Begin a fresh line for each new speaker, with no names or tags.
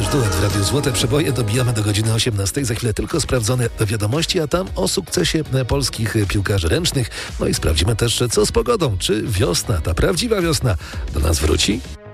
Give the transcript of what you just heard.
nasz duet w Radiu Złote Przeboje. Dobijamy do godziny 18. Za chwilę tylko sprawdzone wiadomości, a tam o sukcesie polskich piłkarzy ręcznych. No i sprawdzimy też, co z pogodą. Czy wiosna, ta prawdziwa wiosna, do nas wróci?